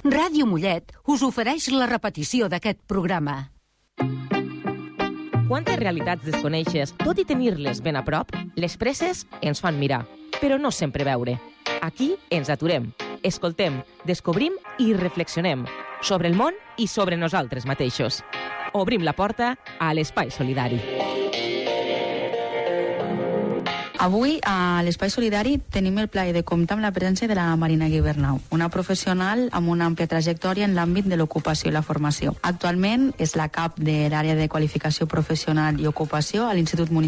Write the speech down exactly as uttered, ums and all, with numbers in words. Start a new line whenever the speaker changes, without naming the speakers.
Ràdio Mollet us ofereix la repetició d'aquest programa.
Quantes realitats desconeixes, tot i tenir-les ben a prop, les presses ens fan mirar, però no sempre veure. Aquí ens aturem, escoltem, descobrim i reflexionem sobre el món i sobre nosaltres mateixos. Obrim la porta a l'Espai Solidari.
Avui, a l'Espai Solidari, tenim el plaer de comptar amb la presència de la Marina Guibernau, una professional amb una àmplia trajectòria en l'àmbit de l'ocupació i la formació. Actualment és la cap de l'àrea de qualificació professional i ocupació a l'Institut Municipal